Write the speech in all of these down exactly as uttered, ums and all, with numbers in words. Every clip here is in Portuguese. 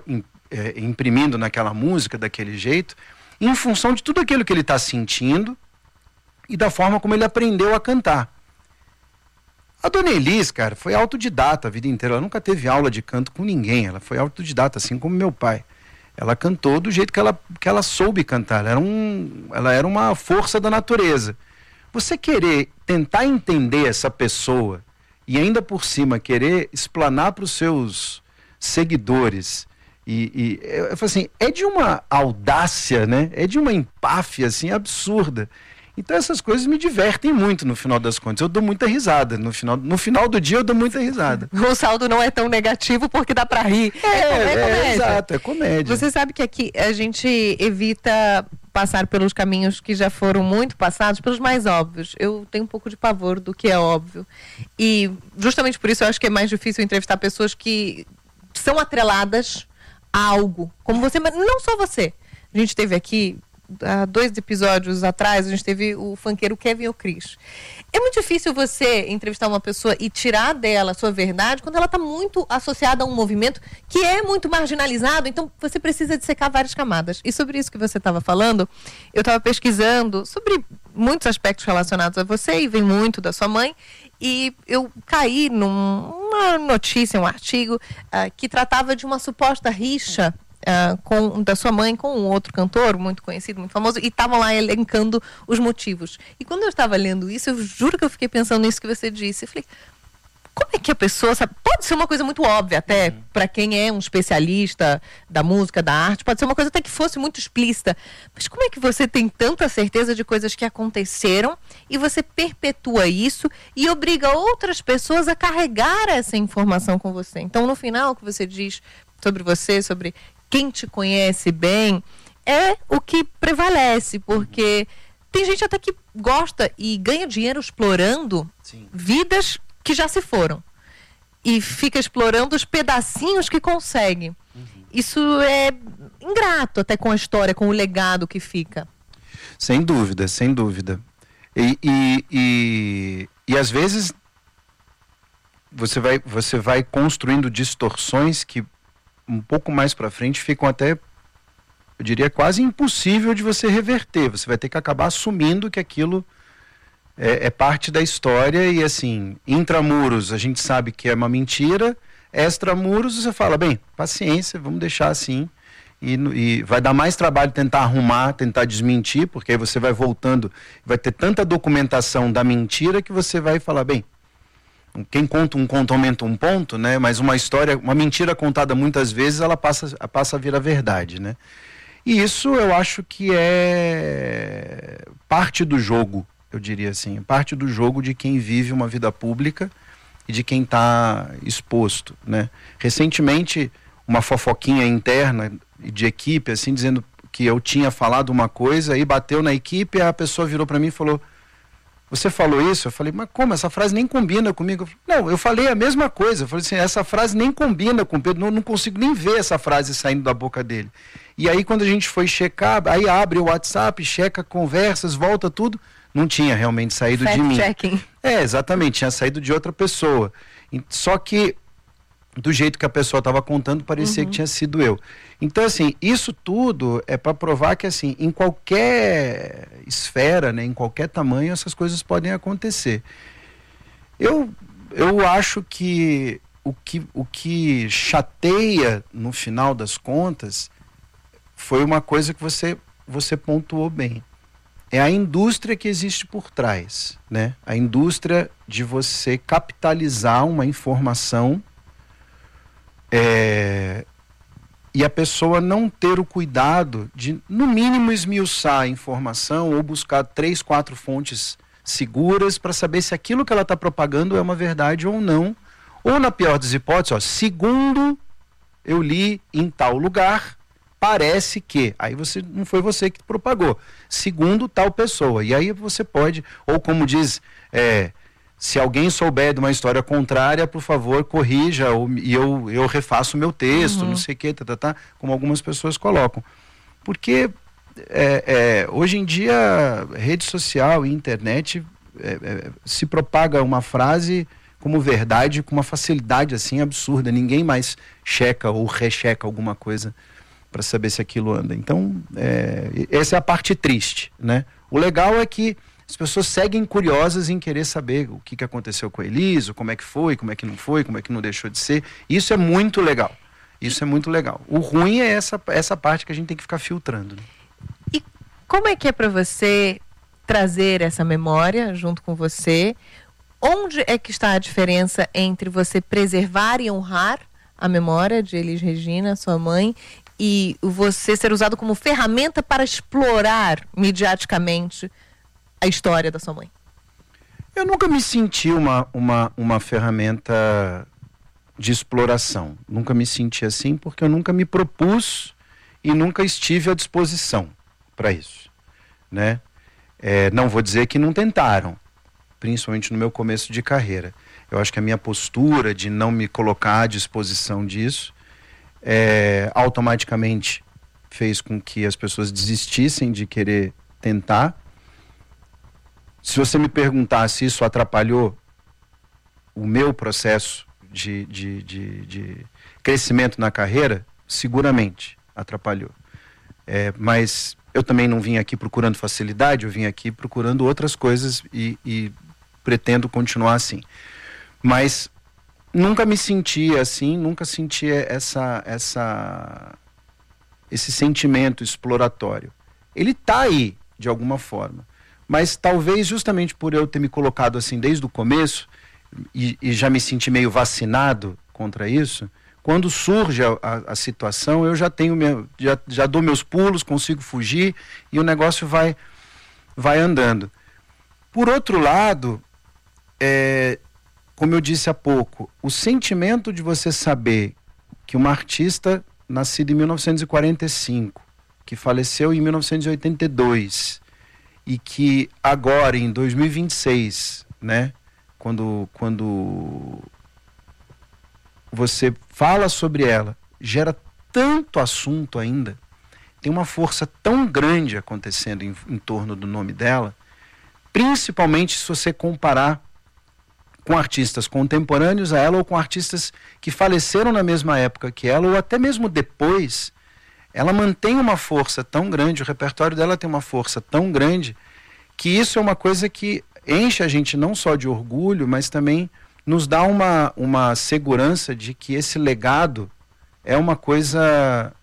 em, é, imprimindo naquela música, daquele jeito, em função de tudo aquilo que ele está sentindo e da forma como ele aprendeu a cantar. A Dona Elis, cara, foi autodidata a vida inteira. Ela nunca teve aula de canto com ninguém. Ela foi autodidata, assim como meu pai. Ela cantou do jeito que ela, que ela soube cantar. Ela era, um, ela era uma força da natureza. Você querer tentar entender essa pessoa e ainda por cima querer explanar para os seus seguidores, e, e eu falo assim, é de uma audácia, né? É de uma empáfia assim, absurda. Então essas coisas me divertem muito no final das contas. Eu dou muita risada. No final, no final do dia eu dou muita risada. O saldo não é tão negativo porque dá pra rir. É, é, é comédia. É, exato, é comédia. Você sabe que aqui a gente evita passar pelos caminhos que já foram muito passados, pelos mais óbvios. Eu tenho um pouco de pavor do que é óbvio. E justamente por isso eu acho que é mais difícil entrevistar pessoas que são atreladas a algo. Como você, mas não só você. A gente teve aqui... há dois episódios atrás, a gente teve o funkeiro Kevin O'Chris. É muito difícil você entrevistar uma pessoa e tirar dela a sua verdade quando ela está muito associada a um movimento que é muito marginalizado, então você precisa dissecar várias camadas. E sobre isso que você estava falando, eu estava pesquisando sobre muitos aspectos relacionados a você, e vem muito da sua mãe, e eu caí numa notícia, um artigo, uh, que tratava de uma suposta rixa Uh, com, da sua mãe com um outro cantor muito conhecido, muito famoso, e estavam lá elencando os motivos. E quando eu estava lendo isso, eu juro que eu fiquei pensando nisso que você disse. Eu falei, como é que a pessoa sabe? Pode ser uma coisa muito óbvia até, uhum. para quem é um especialista da música, da arte, pode ser uma coisa até que fosse muito explícita, mas como é que você tem tanta certeza de coisas que aconteceram e você perpetua isso e obriga outras pessoas a carregar essa informação com você? Então, no final, o que você diz sobre você, sobre quem te conhece bem, é o que prevalece, porque tem gente até que gosta e ganha dinheiro explorando Sim. vidas que já se foram. E fica explorando os pedacinhos que consegue. Uhum. Isso é ingrato até com a história, com o legado que fica. Sem dúvida, sem dúvida. E, e, e, e às vezes você vai, você vai construindo distorções que um pouco mais para frente ficam até, eu diria, quase impossível de você reverter. Você vai ter que acabar assumindo que aquilo é, é parte da história e, assim, intramuros a gente sabe que é uma mentira, extramuros você fala, bem, paciência, vamos deixar assim, e, e vai dar mais trabalho tentar arrumar, tentar desmentir, porque aí você vai voltando, vai ter tanta documentação da mentira que você vai falar, bem, quem conta um conto aumenta um ponto, né? Mas uma história, uma mentira contada muitas vezes, ela passa, passa a vir a verdade, né? E isso eu acho que é parte do jogo, eu diria assim, parte do jogo de quem vive uma vida pública e de quem está exposto, né? Recentemente, uma fofoquinha interna de equipe, assim, dizendo que eu tinha falado uma coisa, aí bateu na equipe, e a pessoa virou para mim e falou, você falou isso? Eu falei, mas como? Essa frase nem combina comigo. Eu falei, não, eu falei a mesma coisa. Eu falei assim, essa frase nem combina com o Pedro, não, não consigo nem ver essa frase saindo da boca dele. E aí quando a gente foi checar, aí abre o WhatsApp, checa conversas, volta tudo, não tinha realmente saído de mim. Fact-checking. É, exatamente, tinha saído de outra pessoa. Só que do jeito que a pessoa estava contando, parecia uhum. que tinha sido eu. Então, assim, isso tudo é para provar que, assim, em qualquer esfera, né, em qualquer tamanho, essas coisas podem acontecer. Eu, eu acho que o, que o que chateia, no final das contas, foi uma coisa que você, você pontuou bem. É a indústria que existe por trás, né? A indústria de você capitalizar uma informação É, e a pessoa não ter o cuidado de, no mínimo, esmiuçar a informação ou buscar três, quatro fontes seguras para saber se aquilo que ela está propagando é uma verdade ou não. Ou, na pior das hipóteses, ó, segundo eu li em tal lugar, parece que... Aí você não foi você que propagou. Segundo tal pessoa. E aí você pode, ou como diz... É, se alguém souber de uma história contrária, por favor, corrija, ou, e eu, eu refaço o meu texto, uhum. não sei o que, tá, tá, tá, como algumas pessoas colocam. Porque é, é, hoje em dia, rede social e internet, é, é, se propaga uma frase como verdade com uma facilidade assim absurda. Ninguém mais checa ou recheca alguma coisa para saber se aquilo anda. Então, é, essa é a parte triste, né? O legal é que as pessoas seguem curiosas em querer saber o que, que aconteceu com a Eliso, como é que foi, como é que não foi, como é que não deixou de ser. Isso é muito legal. Isso é muito legal. O ruim é essa, essa parte que a gente tem que ficar filtrando, né? E como é que é para você trazer essa memória junto com você? Onde é que está a diferença entre você preservar e honrar a memória de Elis Regina, sua mãe, e você ser usado como ferramenta para explorar mediaticamente a história da sua mãe? Eu nunca me senti uma, uma, uma ferramenta de exploração. Nunca me senti assim porque eu nunca me propus e nunca estive à disposição para isso, né? É, não vou dizer que não tentaram, principalmente no meu começo de carreira. Eu acho que a minha postura de não me colocar à disposição disso é, automaticamente fez com que as pessoas desistissem de querer tentar. Se você me perguntar se isso atrapalhou o meu processo de, de, de, de crescimento na carreira, seguramente atrapalhou. É, mas eu também não vim aqui procurando facilidade, eu vim aqui procurando outras coisas e, e pretendo continuar assim. Mas nunca me senti assim, nunca senti essa, essa, esse sentimento exploratório. Ele está aí, de alguma forma. Mas talvez justamente por eu ter me colocado assim desde o começo e, e já me senti meio vacinado contra isso, quando surge a, a, a situação, eu já tenho meu, já, já dou meus pulos, consigo fugir e o negócio vai, vai andando. Por outro lado, é, como eu disse há pouco, o sentimento de você saber que uma artista nascida em mil novecentos e quarenta e cinco, que faleceu em mil novecentos e oitenta e dois, e que agora, em dois mil e vinte e seis, né, quando, quando você fala sobre ela, gera tanto assunto ainda, tem uma força tão grande acontecendo em, em torno do nome dela, principalmente se você comparar com artistas contemporâneos a ela ou com artistas que faleceram na mesma época que ela ou até mesmo depois. Ela mantém uma força tão grande, o repertório dela tem uma força tão grande, que isso é uma coisa que enche a gente não só de orgulho, mas também nos dá uma, uma segurança de que esse legado é uma coisa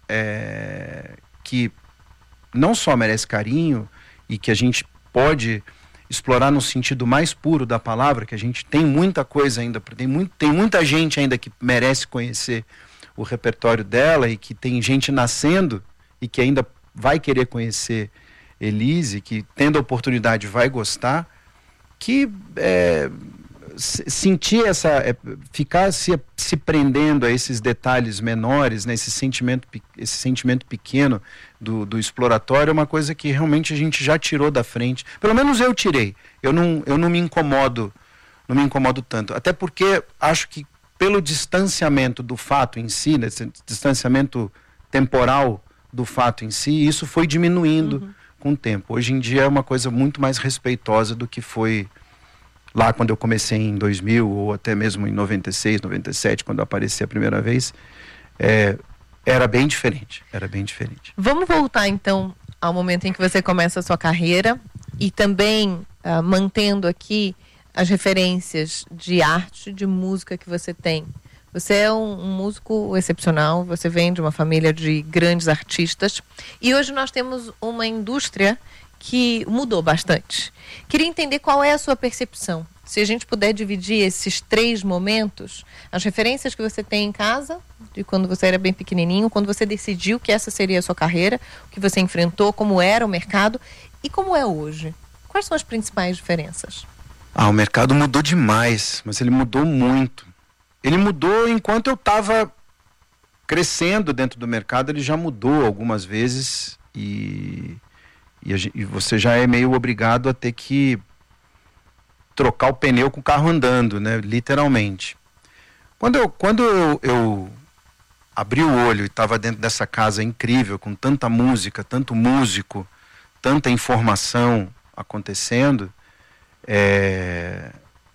é, que não só merece carinho e que a gente pode explorar no sentido mais puro da palavra, que a gente tem muita coisa ainda, tem, muito, tem muita gente ainda que merece conhecer o repertório dela e que tem gente nascendo e que ainda vai querer conhecer Elise, que tendo a oportunidade vai gostar, que é, sentir essa, é, ficar se, se prendendo a esses detalhes menores, né, esse sentimento, esse sentimento pequeno do, do exploratório é uma coisa que realmente a gente já tirou da frente, pelo menos eu tirei, eu não, eu não me incomodo, não me incomodo tanto, até porque acho que pelo distanciamento do fato em si, né, esse distanciamento temporal do fato em si, isso foi diminuindo uhum. com o tempo. Hoje em dia é uma coisa muito mais respeitosa do que foi lá quando eu comecei em dois mil, ou até mesmo em noventa e seis, noventa e sete, quando eu apareci a primeira vez. É, era bem diferente, era bem diferente. Vamos voltar então ao momento em que você começa a sua carreira e também uh, mantendo aqui as referências de arte, de música que você tem. Você é um, um músico excepcional, você vem de uma família de grandes artistas e hoje nós temos uma indústria que mudou bastante. Queria entender qual é a sua percepção. Se a gente puder dividir esses três momentos, as referências que você tem em casa, de quando você era bem pequenininho, quando você decidiu que essa seria a sua carreira, o que você enfrentou, como era o mercado e como é hoje. Quais são as principais diferenças? Ah, o mercado mudou demais, mas ele mudou muito. Ele mudou enquanto eu estava crescendo dentro do mercado, ele já mudou algumas vezes e, e, a, e você já é meio obrigado a ter que trocar o pneu com o carro andando, né? Literalmente. Quando eu, quando eu, eu abri o olho e estava dentro dessa casa incrível, com tanta música, tanto músico, tanta informação acontecendo, É...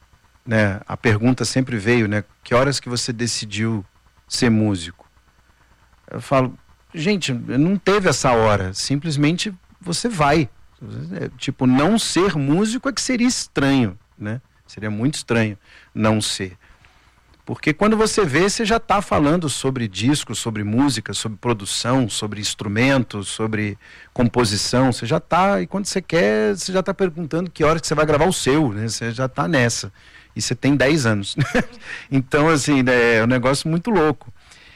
né, a pergunta sempre veio, né, que horas que você decidiu ser músico? Eu falo, gente, não teve essa hora, simplesmente você vai. Tipo, não ser músico é que seria estranho, né? Seria muito estranho não ser. Porque quando você vê, você já está falando sobre discos, sobre música, sobre produção, sobre instrumentos, sobre composição. Você já está, e quando você quer, você já está perguntando que hora que você vai gravar o seu, né? Você já está nessa. E você tem dez anos. Então, assim, é um negócio muito louco.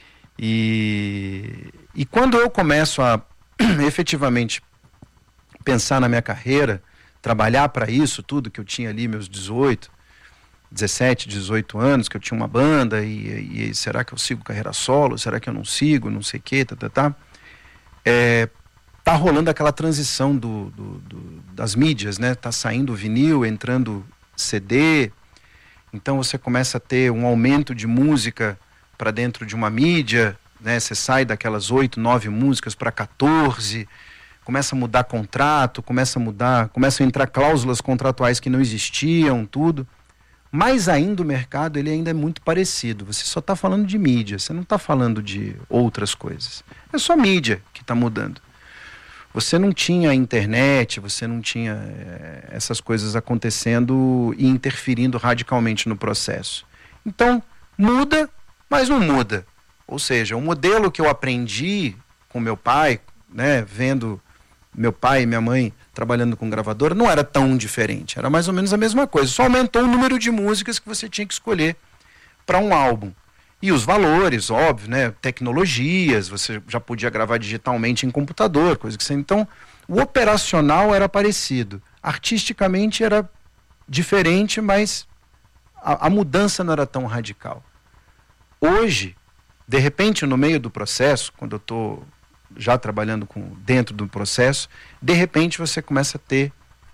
E, e quando eu começo a efetivamente pensar na minha carreira, trabalhar para isso tudo, que eu tinha ali meus dezoito, dezessete, dezoito anos, que eu tinha uma banda, e, e será que eu sigo carreira solo? Será que eu não sigo? Não sei o que, tá, tá, tá. É, tá rolando aquela transição do, do, do, das mídias, né? Tá saindo o vinil, entrando C D, então você começa a ter um aumento de música para dentro de uma mídia, né? Você sai daquelas oito, nove músicas para quatorze, começa a mudar contrato, começa a mudar, começam a entrar cláusulas contratuais que não existiam, tudo. Mas ainda o mercado, ele ainda é muito parecido. Você só está falando de mídia, você não está falando de outras coisas. É só mídia que está mudando. Você não tinha internet, você não tinha é, essas coisas acontecendo e interferindo radicalmente no processo. Então, muda, mas não muda. Ou seja, o modelo que eu aprendi com meu pai, né, vendo meu pai e minha mãe trabalhando com gravadora, não era tão diferente. Era mais ou menos a mesma coisa. Só aumentou o número de músicas que você tinha que escolher para um álbum. E os valores, óbvio, né? Tecnologias, você já podia gravar digitalmente em computador, coisa que você... Então, o operacional era parecido. Artisticamente era diferente, mas a, a mudança não era tão radical. Hoje, de repente, no meio do processo, quando eu estou já trabalhando com, dentro do processo, de repente você começa a ter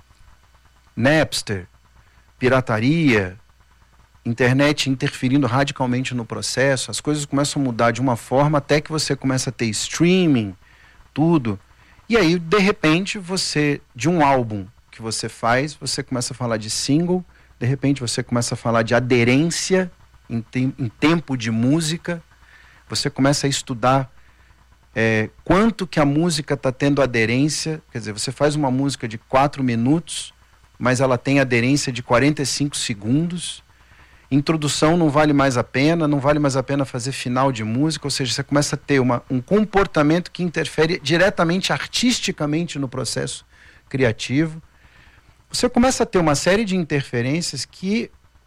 Napster, pirataria, internet interferindo radicalmente no processo, as coisas começam a mudar de uma forma até que você começa a ter streaming, tudo. E aí, de repente, você, de um álbum que você faz, você começa a falar de single, de repente você começa a falar de aderência em, te em tempo de música, você começa a estudar É, quanto que a música está tendo aderência, quer dizer, você faz uma música de quatro minutos, mas ela tem aderência de quarenta e cinco segundos, introdução não vale mais a pena, não vale mais a pena fazer final de música, ou seja, você começa a ter uma, um comportamento que interfere diretamente artisticamente no processo criativo. Você começa a ter uma série de interferências que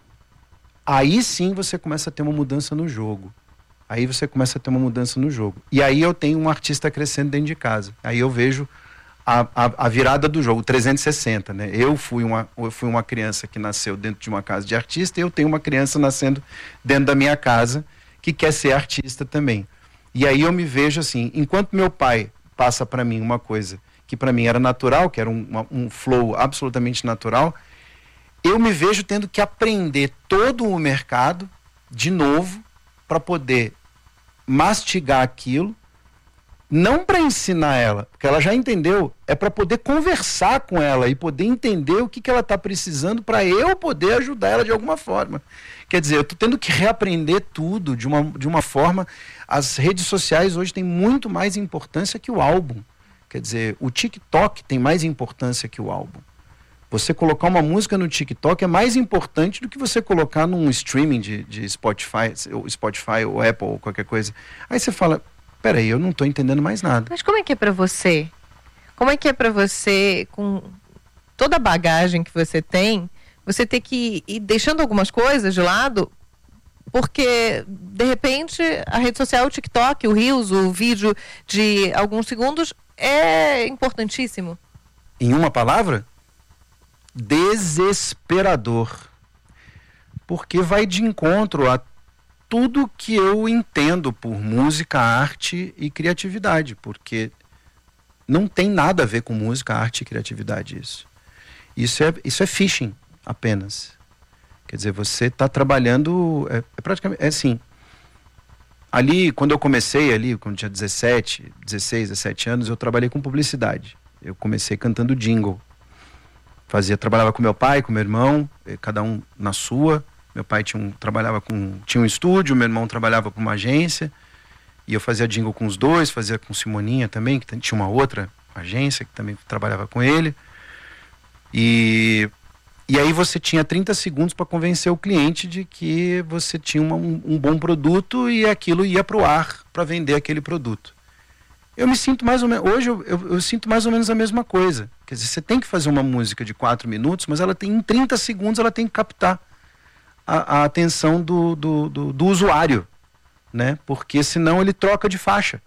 aí sim você começa a ter uma mudança no jogo. Aí você começa a ter uma mudança no jogo. E aí eu tenho um artista crescendo dentro de casa. Aí eu vejo a, a, a virada do jogo, trezentos e sessenta, né? Eu fui, uma, eu fui uma criança que nasceu dentro de uma casa de artista, e eu tenho uma criança nascendo dentro da minha casa que quer ser artista também. E aí eu me vejo assim, enquanto meu pai passa para mim uma coisa que para mim era natural, que era um, uma, um flow absolutamente natural, eu me vejo tendo que aprender todo o mercado de novo, para poder mastigar aquilo, não para ensinar ela, porque ela já entendeu, é para poder conversar com ela e poder entender o que, que ela está precisando para eu poder ajudar ela de alguma forma. Quer dizer, eu estou tendo que reaprender tudo de uma, de uma forma... As redes sociais hoje têm muito mais importância que o álbum. Quer dizer, o TikTok tem mais importância que o álbum. Você colocar uma música no TikTok é mais importante do que você colocar num streaming de, de Spotify, ou Spotify ou Apple ou qualquer coisa. Aí você fala, peraí, eu não estou entendendo mais nada. Mas como é que é para você? Como é que é para você, com toda a bagagem que você tem, você ter que ir deixando algumas coisas de lado, porque, de repente, a rede social, o TikTok, o Reels, o vídeo de alguns segundos é importantíssimo. Em uma palavra? Desesperador, porque vai de encontro a tudo que eu entendo por música, arte e criatividade, porque não tem nada a ver com música, arte e criatividade isso. Isso é, isso é phishing apenas. Quer dizer, você está trabalhando, é, é praticamente, é assim, ali quando eu comecei ali, quando tinha dezessete, dezesseis, dezessete anos, eu trabalhei com publicidade. Eu comecei cantando jingle. Fazia, trabalhava com meu pai, com meu irmão, cada um na sua, Meu pai tinha um, trabalhava com, tinha um estúdio, meu irmão trabalhava com uma agência, e eu fazia jingle com os dois, fazia com Simoninha também, que tinha uma outra agência que também trabalhava com ele. E, e aí você tinha trinta segundos para convencer o cliente de que você tinha uma, um, um bom produto e aquilo ia para o ar para vender aquele produto. Eu me sinto mais ou menos, hoje eu, eu, eu sinto mais ou menos a mesma coisa. Quer dizer, você tem que fazer uma música de quatro minutos, mas ela tem, em trinta segundos ela tem que captar a, a atenção do, do, do, do usuário, né? Porque senão ele troca de faixa.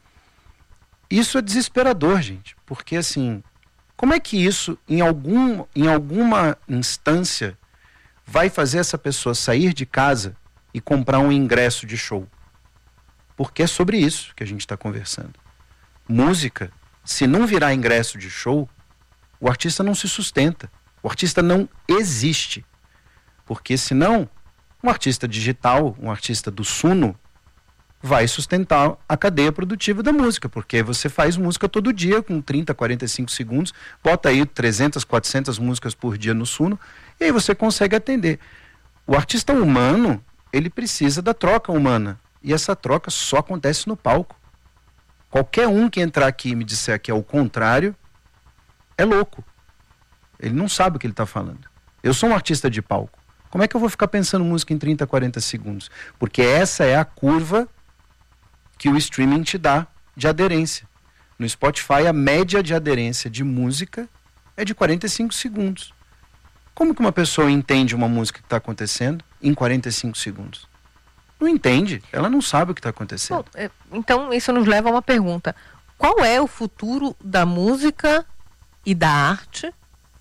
Isso é desesperador, gente, porque assim, como é que isso, em, algum, em alguma instância, vai fazer essa pessoa sair de casa e comprar um ingresso de show? Porque é sobre isso que a gente está conversando. Música, se não virar ingresso de show, o artista não se sustenta. O artista não existe. Porque senão, um artista digital, um artista do Suno, vai sustentar a cadeia produtiva da música, porque você faz música todo dia com trinta, quarenta e cinco segundos, bota aí trezentas, quatrocentas músicas por dia no Suno, e aí você consegue atender. O artista humano, ele precisa da troca humana, e essa troca só acontece no palco. Qualquer um que entrar aqui e me disser que é o contrário, é louco. Ele não sabe o que ele está falando. Eu sou um artista de palco. Como é que eu vou ficar pensando música em trinta, quarenta segundos? Porque essa é a curva que o streaming te dá de aderência. No Spotify, a média de aderência de música é de quarenta e cinco segundos. Como que uma pessoa entende uma música que está acontecendo em quarenta e cinco segundos? Não entende, ela não sabe o que está acontecendo. Bom, então isso nos leva a uma pergunta. Qual é o futuro da música e da arte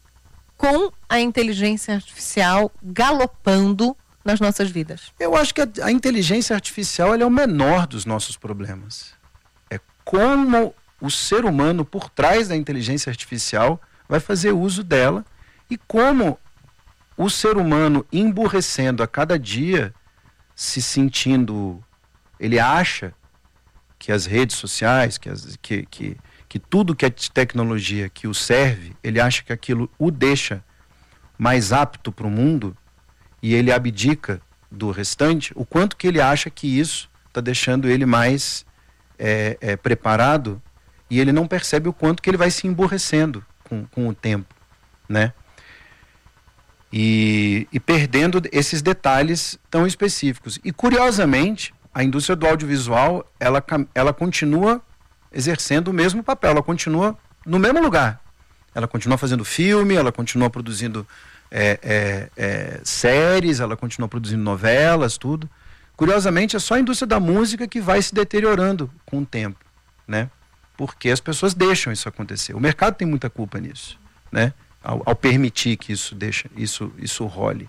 com a inteligência artificial galopando nas nossas vidas? Eu acho que a, a inteligência artificial ela é o menor dos nossos problemas. É como o ser humano, por trás da inteligência artificial, vai fazer uso dela e como o ser humano, emburrecendo a cada dia, se sentindo, ele acha que as redes sociais, que, as, que, que, que tudo que é tecnologia que o serve, ele acha que aquilo o deixa mais apto para o mundo e ele abdica do restante, o quanto que ele acha que isso está deixando ele mais é, é, preparado e ele não percebe o quanto que ele vai se emburrecendo com, com o tempo, né? E, e perdendo esses detalhes tão específicos. E, curiosamente, a indústria do audiovisual, ela, ela continua exercendo o mesmo papel, ela continua no mesmo lugar. Ela continua fazendo filme, ela continua produzindo é, é, é, séries, ela continua produzindo novelas, tudo. Curiosamente, é só a indústria da música que vai se deteriorando com o tempo, né? Porque as pessoas deixam isso acontecer. O mercado tem muita culpa nisso, né? Ao, ao permitir que isso deixa, isso, isso role.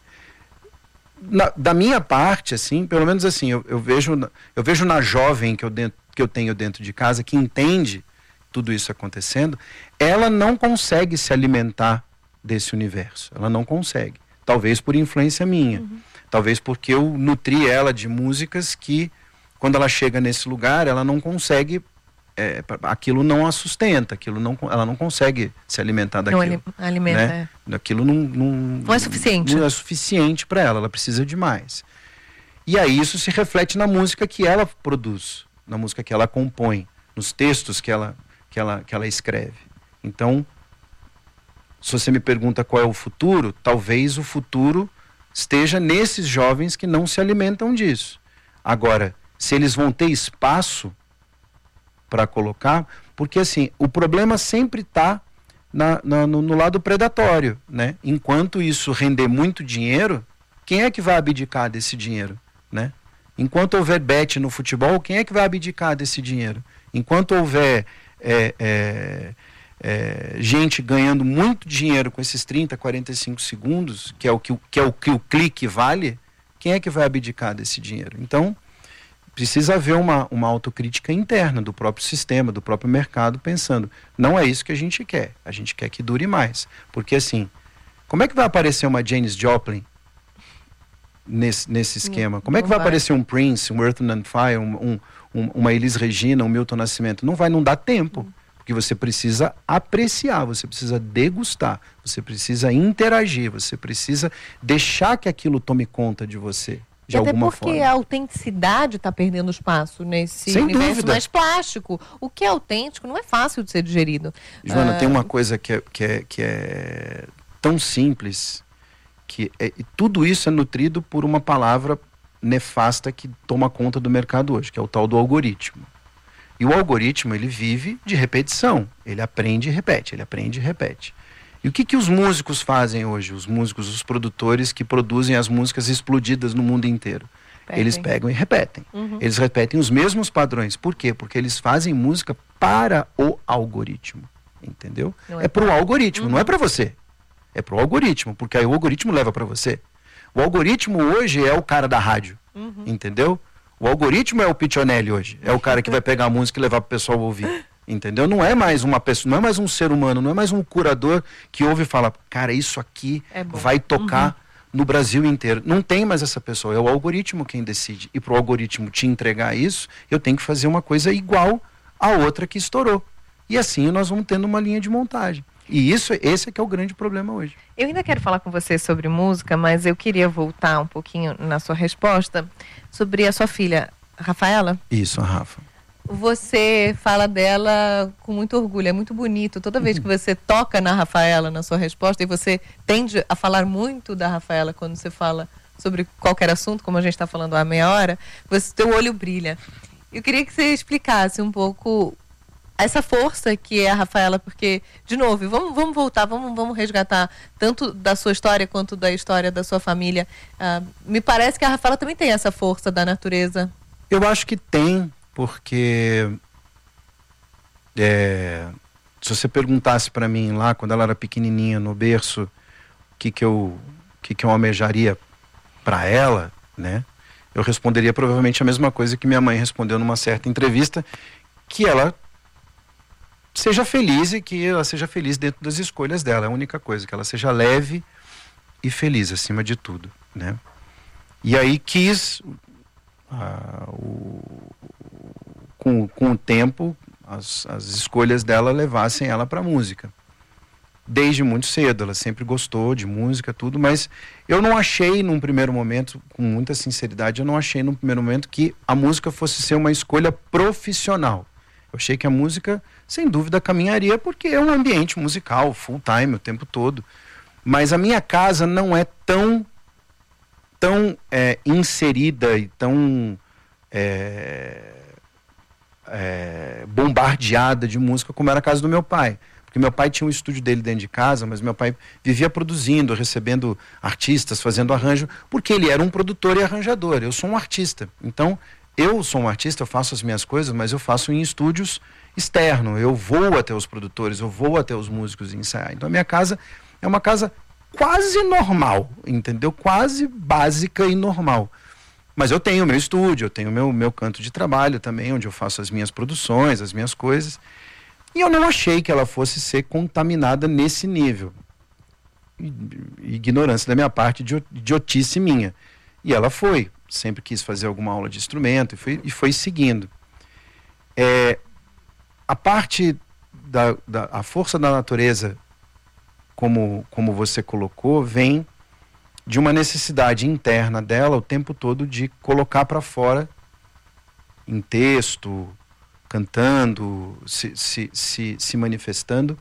Na, da minha parte, assim, pelo menos assim, eu, eu, vejo, eu vejo na jovem que eu, dentro, que eu tenho dentro de casa, que entende tudo isso acontecendo, ela não consegue se alimentar desse universo. Ela não consegue. Talvez por influência minha. Uhum. Talvez porque eu nutri ela de músicas que, quando ela chega nesse lugar, ela não consegue... É, aquilo não a sustenta, aquilo não, ela não consegue se alimentar daquilo. Não alimenta, né? é. Aquilo não, não, não é suficiente. Não é suficiente para ela, ela precisa de mais. E aí isso se reflete na música que ela produz, na música que ela compõe, nos textos que ela, que ela, que ela escreve. Então, se você me pergunta qual é o futuro, talvez o futuro esteja nesses jovens que não se alimentam disso. Agora, se eles vão ter espaço para colocar, porque assim, o problema sempre está no, no lado predatório, né? Enquanto isso render muito dinheiro, quem é que vai abdicar desse dinheiro, né? Enquanto houver bet no futebol, quem é que vai abdicar desse dinheiro? Enquanto houver é, é, é, gente ganhando muito dinheiro com esses trinta, quarenta e cinco segundos, que é o que, que é o que o clique vale, quem é que vai abdicar desse dinheiro? Então, precisa haver uma, uma autocrítica interna do próprio sistema, do próprio mercado, pensando, não é isso que a gente quer, a gente quer que dure mais. Porque assim, como é que vai aparecer uma Janis Joplin nesse, nesse esquema? Como é que vai, vai aparecer um Prince, um Earth and Fire, um, um, um, uma Elis Regina, um Milton Nascimento? Não vai, não dá tempo. Porque você precisa apreciar, você precisa degustar, você precisa interagir, você precisa deixar que aquilo tome conta de você, de e até alguma porque forma. a autenticidade está perdendo espaço nesse Sem universo dúvida. mais plástico. O que é autêntico não é fácil de ser digerido. Joana, Ah, tem uma coisa que é, que é, que é tão simples, que é, e tudo isso é nutrido por uma palavra nefasta que toma conta do mercado hoje, que é o tal do algoritmo. E o algoritmo, ele vive de repetição. Ele aprende e repete, ele aprende e repete. E o que, que os músicos fazem hoje? Os músicos, os produtores que produzem as músicas explodidas no mundo inteiro. Repetem. Eles pegam e repetem. Uhum. Eles repetem os mesmos padrões. Por quê? Porque eles fazem música para o algoritmo. Entendeu? Não é É para o algoritmo, Uhum. não é para você. É para o algoritmo, porque aí o algoritmo leva para você. O algoritmo hoje é o cara da rádio. Uhum. Entendeu? O algoritmo é o Piccionelli hoje. É o cara que vai pegar a música e levar para o pessoal ouvir. Entendeu? Não é mais uma pessoa, não é mais um ser humano, não é mais um curador que ouve e fala, cara, isso aqui É bom. vai tocar no Brasil inteiro. Não tem mais essa pessoa, é o algoritmo quem decide. E para o algoritmo te entregar isso, eu tenho que fazer uma coisa igual a outra que estourou. E assim nós vamos tendo uma linha de montagem. E isso, esse é que é o grande problema hoje. Eu ainda quero falar com você sobre música, mas eu queria voltar um pouquinho na sua resposta sobre a sua filha, Rafaela. Isso, Rafa. Você fala dela com muito orgulho, é muito bonito. Toda vez que você toca na Rafaela, na sua resposta, e você tende a falar muito da Rafaela quando você fala sobre qualquer assunto, como a gente está falando há meia hora, você, teu olho brilha. Eu queria que você explicasse um pouco essa força que é a Rafaela, porque, de novo, vamos, vamos voltar, vamos, vamos resgatar tanto da sua história quanto da história da sua família. Ah, me parece que a Rafaela também tem essa força da natureza. Eu acho que tem, porque é, se você perguntasse para mim lá, quando ela era pequenininha, no berço, o que que eu, que que eu almejaria para ela, né? Eu responderia provavelmente a mesma coisa que minha mãe respondeu numa certa entrevista, que ela seja feliz e que ela seja feliz dentro das escolhas dela. É a única coisa, que ela seja leve e feliz acima de tudo, né? E aí quis, ah, o, com, com o tempo, as, as escolhas dela levassem ela para a música. Desde muito cedo, ela sempre gostou de música, tudo, mas eu não achei num primeiro momento, com muita sinceridade, eu não achei num primeiro momento que a música fosse ser uma escolha profissional. Eu achei que a música, sem dúvida, caminharia, porque é um ambiente musical, full time, o tempo todo. Mas a minha casa não é tão, tão é, inserida e tão é, é, bombardeada de música como era a casa do meu pai. Porque meu pai tinha um estúdio dele dentro de casa, mas meu pai vivia produzindo, recebendo artistas, fazendo arranjo, porque ele era um produtor e arranjador. Eu sou um artista. Então, eu sou um artista, eu faço as minhas coisas, mas eu faço em estúdios externos. Eu vou até os produtores, eu vou até os músicos ensaiar. Então, a minha casa é uma casa quase normal, entendeu? Quase básica e normal. Mas eu tenho o meu estúdio, eu tenho o meu, meu canto de trabalho também, onde eu faço as minhas produções, as minhas coisas. E eu não achei que ela fosse ser contaminada nesse nível. Ignorância da minha parte, idiotice minha. E ela foi. Sempre quis fazer alguma aula de instrumento e foi, e foi seguindo. É, a parte da, da a força da natureza, como, como você colocou, vem de uma necessidade interna dela o tempo todo de colocar para fora, em texto, cantando, se, se, se, se manifestando,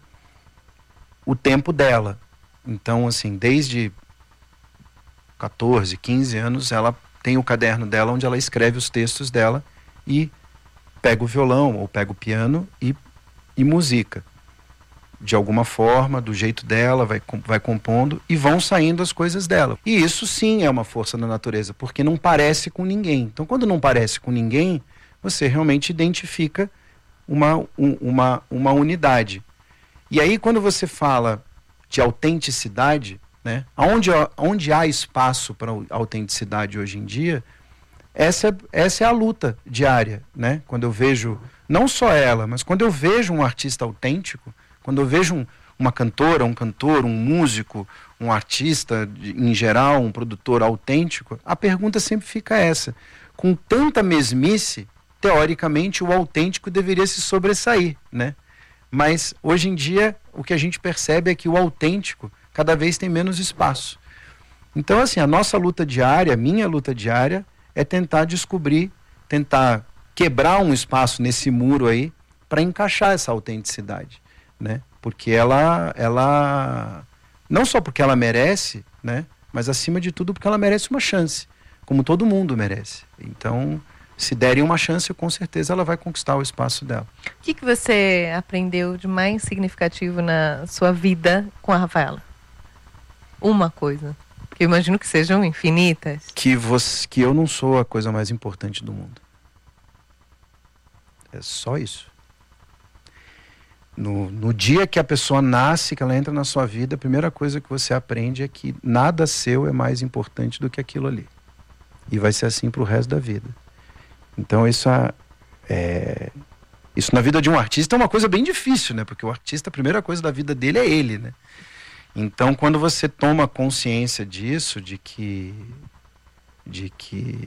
o tempo dela. Então, assim, desde catorze, quinze anos, ela tem o caderno dela onde ela escreve os textos dela e pega o violão ou pega o piano e, e musica. De alguma forma, do jeito dela, vai, vai compondo e vão saindo as coisas dela. E isso sim é uma força da natureza, porque não parece com ninguém. Então, quando não parece com ninguém, você realmente identifica uma, um, uma, uma unidade. E aí, quando você fala de autenticidade, né, onde, onde há espaço para autenticidade hoje em dia, essa, essa é a luta diária. Né? Quando eu vejo, não só ela, mas quando eu vejo um artista autêntico, quando eu vejo um, uma cantora, um cantor, um músico, um artista em geral, um produtor autêntico, a pergunta sempre fica essa. Com tanta mesmice, teoricamente o autêntico deveria se sobressair, né? Mas hoje em dia o que a gente percebe é que o autêntico cada vez tem menos espaço. Então assim, a nossa luta diária, a minha luta diária é tentar descobrir, tentar quebrar um espaço nesse muro aí para encaixar essa autenticidade, né? Porque ela, ela, não só porque ela merece, né? Mas acima de tudo porque ela merece uma chance, como todo mundo merece. Então, se derem uma chance, com certeza ela vai conquistar o espaço dela. O que, que você aprendeu de mais significativo na sua vida com a Rafaela? Uma coisa. Que eu imagino que sejam infinitas. Que, você, que eu não sou a coisa mais importante do mundo. É só isso. No, no dia que a pessoa nasce, que ela entra na sua vida, a primeira coisa que você aprende é que nada seu é mais importante do que aquilo ali. E vai ser assim pro resto da vida. Então isso, é, isso na vida de um artista é uma coisa bem difícil, né? Porque o artista, a primeira coisa da vida dele é ele, né? Então quando você toma consciência disso, de que, de que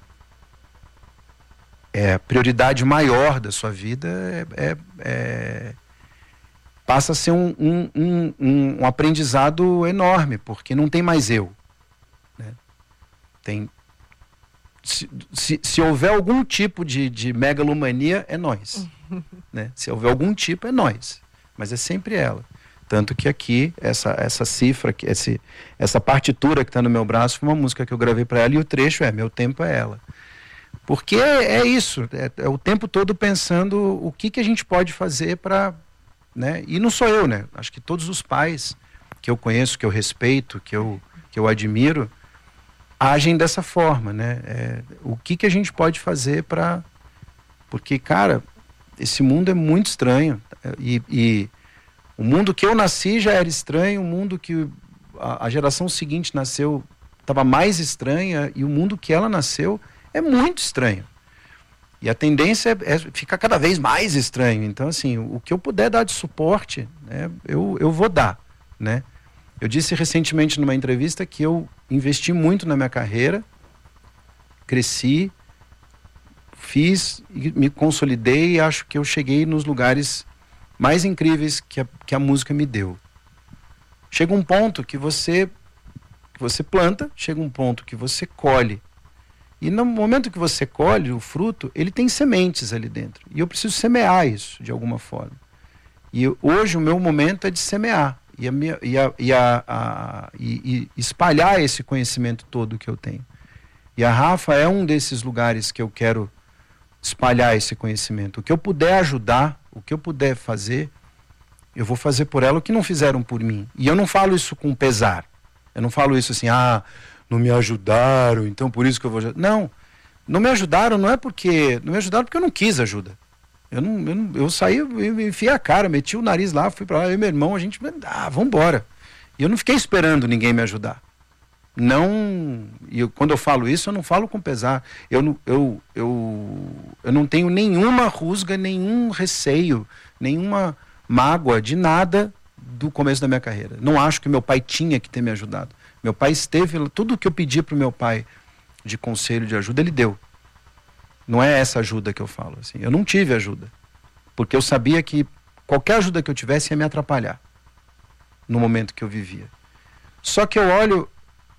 é, a prioridade maior da sua vida é... é, é passa a ser um, um, um, um, um aprendizado enorme, porque não tem mais eu. Né? Tem, se, se, se houver algum tipo de, de megalomania, é nós. Né? Se houver algum tipo, é nós. Mas é sempre ela. Tanto que aqui, essa, essa cifra, esse, essa partitura que está no meu braço, foi uma música que eu gravei para ela, e o trecho é Meu Tempo é Ela. Porque é, é isso, é, é o tempo todo pensando o que, que a gente pode fazer para... Né? E não sou eu, né? Acho que todos os pais que eu conheço, que eu respeito, que eu, que eu admiro, agem dessa forma, né? É, o que, que a gente pode fazer para... Porque, cara, esse mundo é muito estranho. E, e o mundo que eu nasci já era estranho, o mundo que a, a geração seguinte nasceu estava mais estranha, e o mundo que ela nasceu é muito estranho. E a tendência é, é ficar cada vez mais estranho. Então, assim, o que eu puder dar de suporte, né, eu, eu vou dar, né? Eu disse recentemente numa entrevista que eu investi muito na minha carreira, cresci, fiz, me consolidei e acho que eu cheguei nos lugares mais incríveis que a, que a música me deu. Chega um ponto que você, que você planta, chega um ponto que você colhe. E no momento que você colhe o fruto, ele tem sementes ali dentro. E eu preciso semear isso, de alguma forma. E eu, hoje o meu momento é de semear. E, a minha, e, a, e, a, a, e, e espalhar esse conhecimento todo que eu tenho. E a Rafa é um desses lugares que eu quero espalhar esse conhecimento. O que eu puder ajudar, o que eu puder fazer, eu vou fazer por ela o que não fizeram por mim. E eu não falo isso com pesar. Eu não falo isso assim, ah... não me ajudaram, então por isso que eu vou... Não, não me ajudaram não é porque... Não me ajudaram porque eu não quis ajuda. Eu, não, eu, não, eu saí, eu enfiei a cara, meti o nariz lá, fui pra lá, eu e meu irmão, a gente... Ah, vamos embora. E eu não fiquei esperando ninguém me ajudar. Não... E eu, quando eu falo isso, eu não falo com pesar. Eu, não, eu, eu, eu não tenho nenhuma rusga, nenhum receio, nenhuma mágoa de nada do começo da minha carreira. Não acho que meu pai tinha que ter me ajudado. Meu pai esteve, tudo que eu pedi para o meu pai de conselho, de ajuda, ele deu. Não é essa ajuda que eu falo. Assim. Eu não tive ajuda. Porque eu sabia que qualquer ajuda que eu tivesse ia me atrapalhar. No momento que eu vivia. Só que eu olho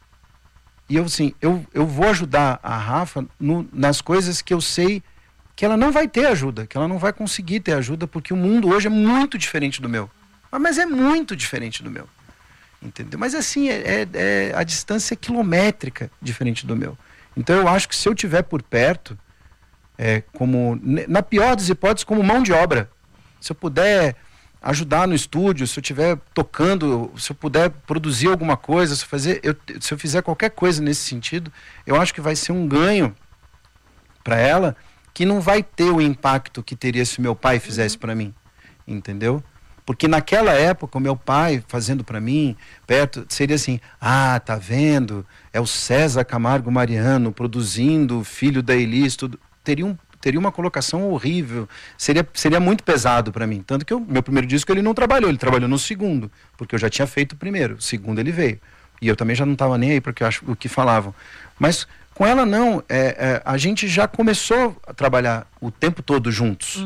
e eu, assim, eu, eu vou ajudar a Rafa no, nas coisas que eu sei que ela não vai ter ajuda, que ela não vai conseguir ter ajuda, porque o mundo hoje é muito diferente do meu. Mas é muito diferente do meu. Entendeu? Mas assim, é, é, é, a distância é quilométrica diferente do meu. Então eu acho que se eu tiver por perto, é, como, na pior das hipóteses, como mão de obra, se eu puder ajudar no estúdio, se eu estiver tocando, se eu puder produzir alguma coisa, se eu, fazer, eu, se eu fizer qualquer coisa nesse sentido, eu acho que vai ser um ganho para ela, que não vai ter o impacto que teria se meu pai fizesse para mim, entendeu? Porque naquela época, o meu pai fazendo para mim, perto, seria assim, ah, tá vendo? É o César Camargo Mariano produzindo, filho da Elis, tudo. Teria, um, teria uma colocação horrível, seria, seria muito pesado para mim. Tanto que o meu primeiro disco ele não trabalhou, ele trabalhou no segundo, porque eu já tinha feito o primeiro, o segundo ele veio. E eu também já não estava nem aí porque eu acho o que falavam. Mas com ela não, é, é, a gente já começou a trabalhar o tempo todo juntos. Uhum.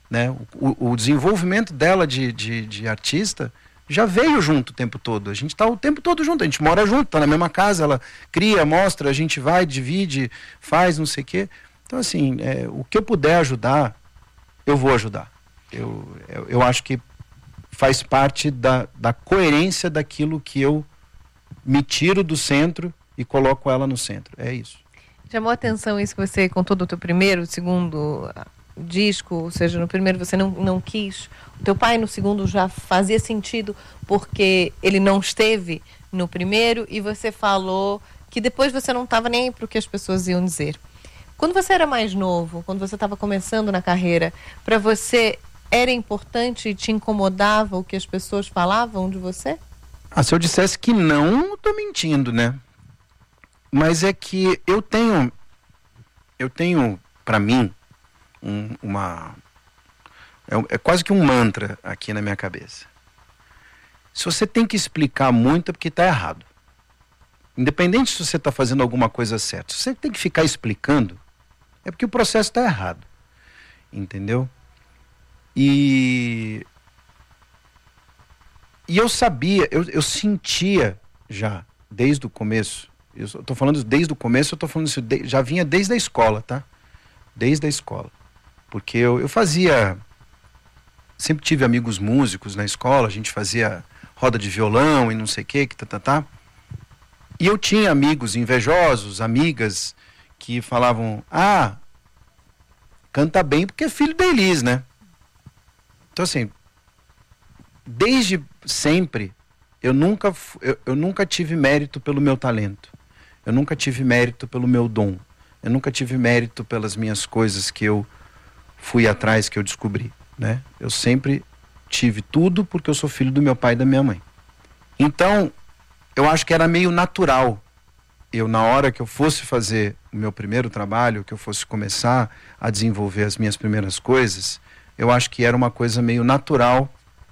né? O, o desenvolvimento dela de, de, de artista já veio junto o tempo todo. A gente está o tempo todo junto, a gente mora junto, está na mesma casa, ela cria, mostra, a gente vai, divide, faz, não sei o quê. Então, assim, é, o que eu puder ajudar, eu vou ajudar. Eu, eu, eu acho que faz parte da, da coerência daquilo que eu me tiro do centro e coloco ela no centro. É isso. Chamou a atenção isso que você contou do teu primeiro, segundo disco, ou seja, no primeiro você não, não quis, o teu pai no segundo já fazia sentido porque ele não esteve no primeiro, e você falou que depois você não estava nem para o que as pessoas iam dizer. Quando você era mais novo, quando você estava começando na carreira, para você era importante e te incomodava o que as pessoas falavam de você? Ah, se eu dissesse que não, eu tô mentindo, né? Mas é que eu tenho, eu tenho para mim, um, uma... É, é quase que um mantra aqui na minha cabeça. Se você tem que explicar muito é porque está errado. Independente se você está fazendo alguma coisa certa. Se você tem que ficar explicando, é porque o processo está errado. Entendeu? E... E eu sabia, eu, eu sentia já, desde o começo, eu estou falando desde o começo, eu estou falando isso, de, já vinha desde a escola, tá? Desde a escola. Porque eu, eu fazia, sempre tive amigos músicos na escola, a gente fazia roda de violão e não sei o que, que tá, tá, tá. E eu tinha amigos invejosos, amigas, que falavam, ah, canta bem porque é filho da Elis, né? Então assim, desde sempre, eu nunca, eu, eu nunca tive mérito pelo meu talento. Eu nunca tive mérito pelo meu dom. Eu nunca tive mérito pelas minhas coisas que eu fui atrás, que eu descobri, né? Eu sempre tive tudo porque eu sou filho do meu pai e da minha mãe. Então, eu acho que era meio natural. Eu, na hora que eu fosse fazer o meu primeiro trabalho, que eu fosse começar a desenvolver as minhas primeiras coisas, eu acho que era uma coisa meio natural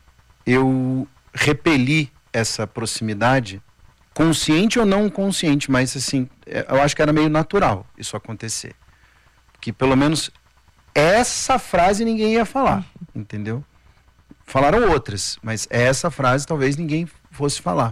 eu repeli essa proximidade, consciente ou não consciente, mas assim, eu acho que era meio natural isso acontecer. Que pelo menos essa frase ninguém ia falar, entendeu? Falaram outras, mas essa frase talvez ninguém fosse falar.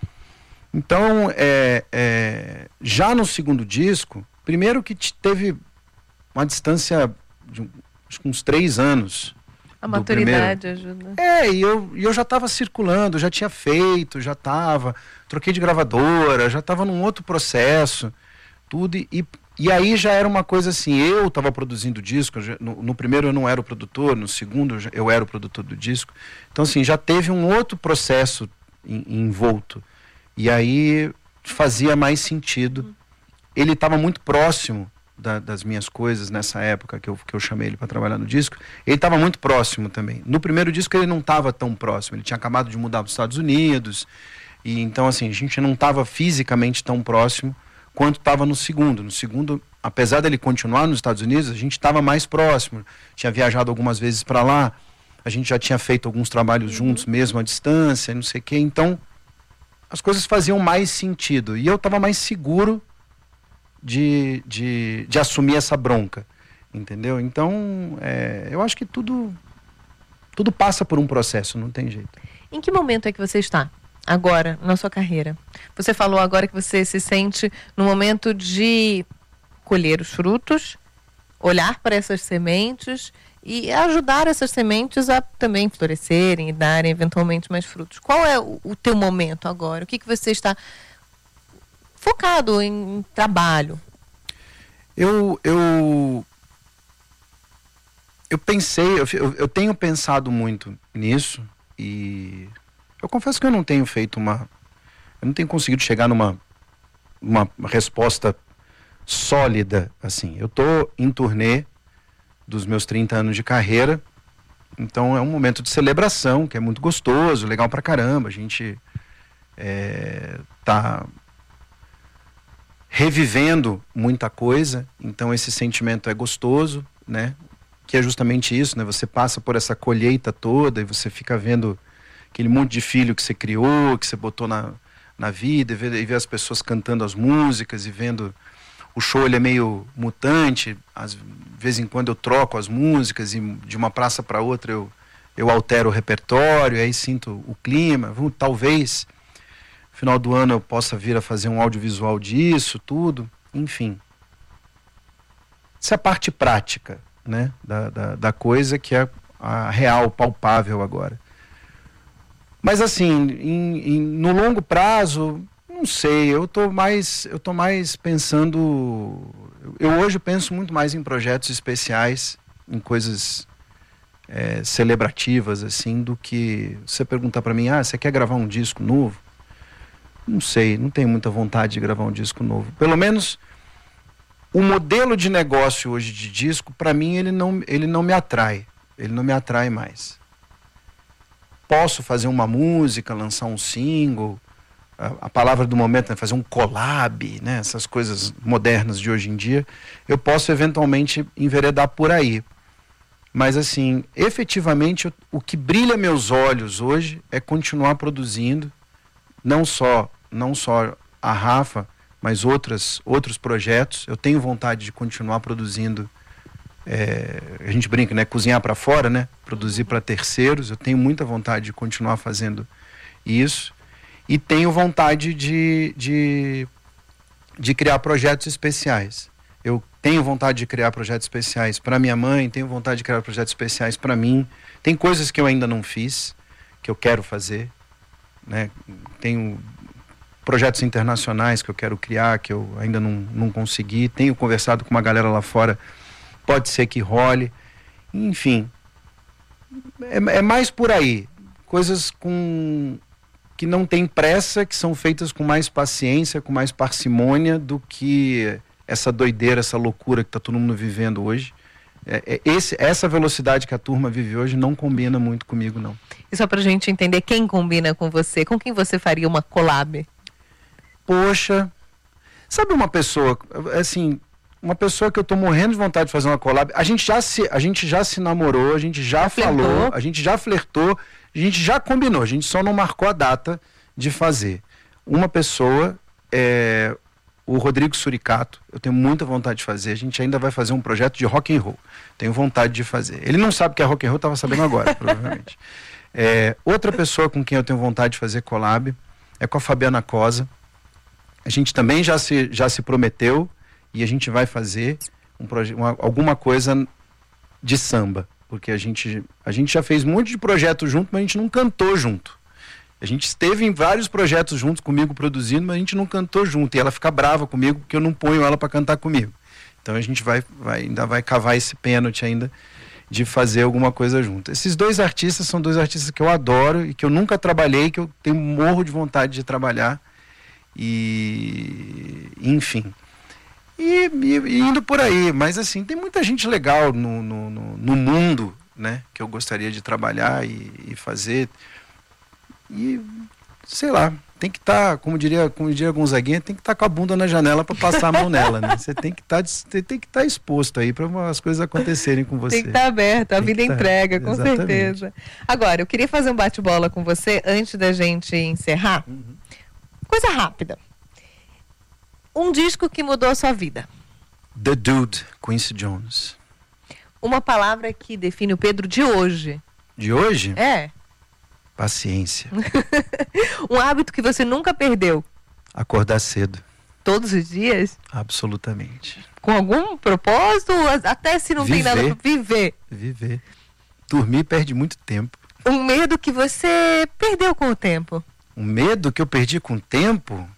Então, é, é, já no segundo disco, primeiro que teve uma distância de acho que uns três anos. A maturidade ajuda. É, e eu, eu já estava circulando, já tinha feito, já estava, troquei de gravadora, já estava num outro processo, tudo, e, e aí já era uma coisa assim, eu estava produzindo disco, no, no primeiro eu não era o produtor, no segundo eu, já, eu era o produtor do disco, então assim, já teve um outro processo em, envolto, e aí fazia mais sentido. Hum. Ele estava muito próximo Da, das minhas coisas nessa época que eu, que eu chamei ele para trabalhar no disco, ele estava muito próximo também. No primeiro disco ele não estava tão próximo, ele tinha acabado de mudar para os Estados Unidos, e então assim, a gente não estava fisicamente tão próximo quanto estava no segundo. No segundo, apesar dele continuar nos Estados Unidos, a gente estava mais próximo, tinha viajado algumas vezes para lá, a gente já tinha feito alguns trabalhos juntos mesmo à distância, não sei o quê, então as coisas faziam mais sentido, e eu estava mais seguro De, de, de assumir essa bronca, entendeu? Então, é, eu acho que tudo, tudo passa por um processo, não tem jeito. Em que momento é que você está agora na sua carreira? Você falou agora que você se sente no momento de colher os frutos, olhar para essas sementes e ajudar essas sementes a também florescerem e darem eventualmente mais frutos. Qual é o, o teu momento agora? O que, que você está focado em trabalho? Eu, eu, eu pensei, eu, eu tenho pensado muito nisso, e eu confesso que eu não tenho feito uma, eu não tenho conseguido chegar numa uma resposta sólida, assim. Eu estou em turnê dos meus trinta anos de carreira, então é um momento de celebração, que é muito gostoso, legal pra caramba, a gente é, tá revivendo muita coisa, então esse sentimento é gostoso, né? Que é justamente isso, né? Você passa por essa colheita toda e você fica vendo aquele monte de filho que você criou, que você botou na, na vida, e vê, e vê as pessoas cantando as músicas e vendo o show ele é meio mutante, às vezes em quando eu troco as músicas e de uma praça para outra eu, eu altero o repertório, aí sinto o clima, talvez no final do ano eu possa vir a fazer um audiovisual disso, tudo, enfim. Essa é a parte prática, né, da, da, da coisa, que é a real, palpável agora. Mas assim, em, em, no longo prazo, não sei, eu tô mais, eu tô mais pensando, eu hoje penso muito mais em projetos especiais, em coisas é, celebrativas, assim, do que você perguntar para mim, ah, você quer gravar um disco novo? Não sei, não tenho muita vontade de gravar um disco novo. Pelo menos o modelo de negócio hoje de disco, para mim, ele não, ele não me atrai, ele não me atrai mais. Posso fazer uma música, lançar um single, a, a palavra do momento é fazer um collab, né? Essas coisas modernas de hoje em dia, eu posso eventualmente enveredar por aí. Mas assim, efetivamente, o, o que brilha meus olhos hoje é continuar produzindo, não só, não só a Rafa, mas outras, outros projetos. Eu tenho vontade de continuar produzindo. É, a gente brinca, né? Cozinhar para fora, né? Produzir para terceiros. Eu tenho muita vontade de continuar fazendo isso. E tenho vontade de, de, de criar projetos especiais. Eu tenho vontade de criar projetos especiais para minha mãe, tenho vontade de criar projetos especiais para mim. Tem coisas que eu ainda não fiz, que eu quero fazer, né? Tenho projetos internacionais que eu quero criar, que eu ainda não, não consegui. Tenho conversado com uma galera lá fora, pode ser que role. Enfim, é, é mais por aí. Coisas com, que não tem pressa, que são feitas com mais paciência, com mais parcimônia do que essa doideira, essa loucura que está todo mundo vivendo hoje. É, é, esse, essa velocidade que a turma vive hoje não combina muito comigo, não. E só pra gente entender quem combina com você, com quem você faria uma collab? Poxa, sabe uma pessoa, assim, uma pessoa que eu tô morrendo de vontade de fazer uma collab, a gente já se, a gente já se namorou, a gente já, já falou, flertou. a gente já flertou, a gente já combinou, a gente só não marcou a data de fazer. Uma pessoa, é, o Rodrigo Suricato, eu tenho muita vontade de fazer, a gente ainda vai fazer um projeto de rock and roll, tenho vontade de fazer. Ele não sabe o que é rock and roll, estava sabendo agora, provavelmente. É, outra pessoa com quem eu tenho vontade de fazer collab é com a Fabiana Cosa. A gente também já se, já se prometeu e a gente vai fazer um proje- uma, alguma coisa de samba, porque a gente, a gente já fez um monte de projetos junto, mas a gente não cantou junto. A gente esteve em vários projetos juntos comigo produzindo, mas a gente não cantou junto. E ela fica brava comigo porque eu não ponho ela para cantar comigo. Então a gente vai, vai, ainda vai cavar esse pênalti ainda de fazer alguma coisa junto. Esses dois artistas são dois artistas que eu adoro e que eu nunca trabalhei, que eu tenho morro de vontade de trabalhar. E enfim, e, e, e indo por aí, mas assim, tem muita gente legal no, no, no, no mundo, né, que eu gostaria de trabalhar e, e fazer, e sei lá, tem que estar, tá, como diria, como diria Gonzaguinha, tem que estar tá com a bunda na janela para passar a mão nela, né? Você tem que tá, estar tá exposto aí para as coisas acontecerem com você. Tem que estar tá aberto, a tem vida tá, entrega, com exatamente. Certeza. Agora, eu queria fazer um bate-bola com você antes da gente encerrar. Uhum. Coisa rápida. Um disco que mudou a sua vida. The Dude, Quincy Jones. Uma palavra que define o Pedro de hoje. De hoje? É. Paciência. Um hábito que você nunca perdeu. Acordar cedo. Todos os dias? Absolutamente. Com algum propósito? Até se não viver. Tem nada para viver. Viver. Dormir perde muito tempo. Um medo que você perdeu com o tempo. Um medo que eu perdi com o tempo?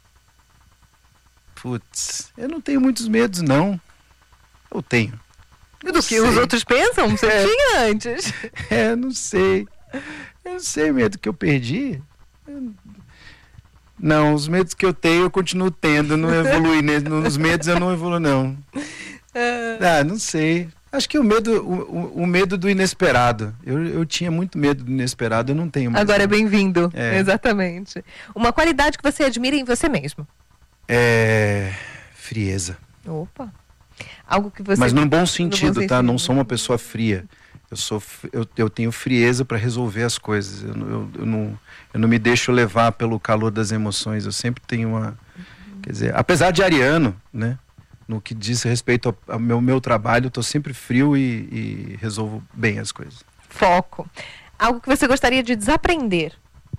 Putz, eu não tenho muitos medos, não. Eu tenho. Do que sei. Os outros pensam? Você é. Tinha antes. É, não sei. Eu não sei o medo que eu perdi. Eu... Não, os medos que eu tenho eu continuo tendo. Eu não evolui. Nos medos eu não evoluo, não. Ah, não sei. Acho que o medo, o, o medo do inesperado. Eu, eu tinha muito medo do inesperado, eu não tenho mais. Agora é bem-vindo, é. Exatamente. Uma qualidade que você admira em você mesmo? É... frieza. Opa. Algo que você... Mas num bom sentido, bom tá? Sentido. Não sou uma pessoa fria. Eu, sou, eu, eu tenho frieza para resolver as coisas. Eu, eu, eu, não, eu não me deixo levar pelo calor das emoções. Eu sempre tenho uma... Uhum. Quer dizer, apesar de ariano, né? no que diz respeito ao, ao meu, meu trabalho, estou sempre frio e, e resolvo bem as coisas. Foco. Algo que você gostaria de desaprender?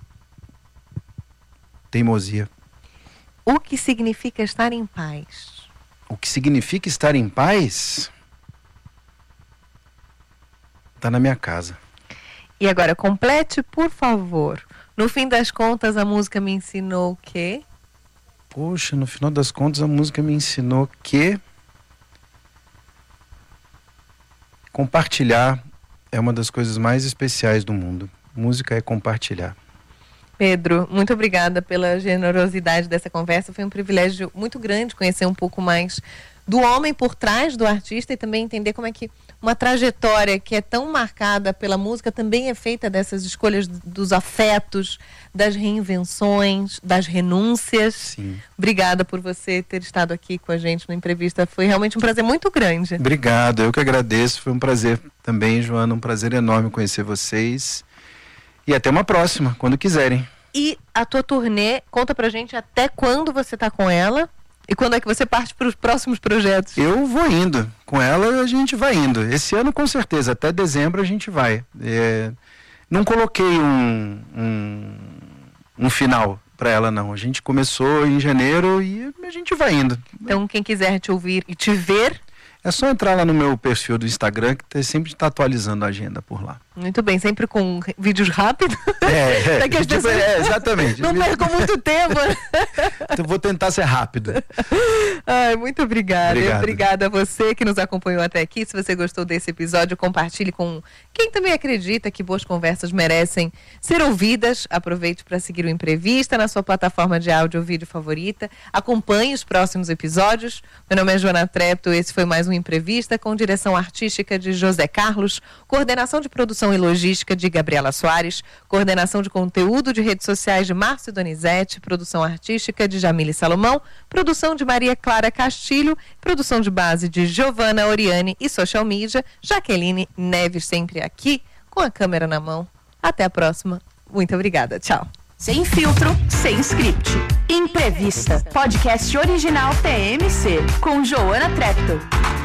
Teimosia. O que significa estar em paz? O que significa estar em paz? Está na minha casa. E agora, complete, por favor. No fim das contas, a música me ensinou o quê? Poxa, no final das contas, a música me ensinou que compartilhar é uma das coisas mais especiais do mundo. Música é compartilhar. Pedro, muito obrigada pela generosidade dessa conversa. Foi um privilégio muito grande conhecer um pouco mais do homem por trás do artista e também entender como é que uma trajetória que é tão marcada pela música também é feita dessas escolhas dos afetos, das reinvenções, das renúncias. Sim. Obrigada por você ter estado aqui com a gente na entrevista. Foi realmente um prazer muito grande. Obrigado, eu que agradeço. Foi um prazer também, Joana, um prazer enorme conhecer vocês. E até uma próxima, quando quiserem. E a tua turnê, conta pra gente até quando você tá com ela e quando é que você parte para os próximos projetos? Eu vou indo. Com ela a gente vai indo. Esse ano com certeza, até dezembro a gente vai. É, não coloquei um, um, um final para ela não. A gente começou em janeiro e a gente vai indo. Então quem quiser te ouvir e te ver... É só entrar lá no meu perfil do Instagram, que sempre está atualizando a agenda por lá. Muito bem, sempre com vídeos rápidos. É, é, que as pessoas é exatamente. Não percam muito tempo. Então vou tentar ser rápido. Ai, muito obrigada. Obrigado. Obrigada a você que nos acompanhou até aqui. Se você gostou desse episódio, compartilhe com quem também acredita que boas conversas merecem ser ouvidas. Aproveite para seguir o Imprevista na sua plataforma de áudio ou vídeo favorita. Acompanhe os próximos episódios. Meu nome é Joana Trepto. Esse foi mais um Imprevista com direção artística de José Carlos, coordenação de produção e logística de Gabriela Soares, coordenação de conteúdo de redes sociais de Márcio Donizete, produção artística de Jamile Salomão, produção de Maria Clara Castilho, produção de base de Giovana Oriane e social media, Jaqueline Neves, sempre aqui com a câmera na mão. Até a próxima. Muito obrigada. Tchau. Sem filtro, sem script. Imprevista, podcast original T M C, com Joana Trepto.